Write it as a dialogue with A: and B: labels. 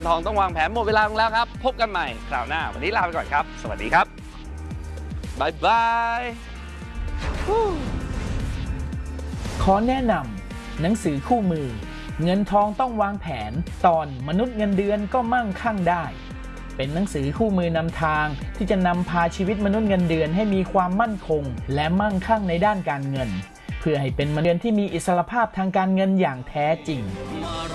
A: ทองต้องวางแผนหมดเวลาลงแล้วครับพบกันใหม่คราวหน้าวันนี้ลาไปก่อนครับสวัสดีครับบายบาย
B: ขอแนะนำหนังสือคู่มือเงินทองต้องวางแผนตอนมนุษย์เงินเดือนก็มั่งคั่งได้เป็นหนังสือคู่มือนำทางที่จะนำพาชีวิตมนุษย์เงินเดือนให้มีความมั่นคงและมั่งคั่งในด้านการเงินเพื่อให้เป็นมนุษย์ที่มีอิสรภาพทางการเงินอย่างแท้จริง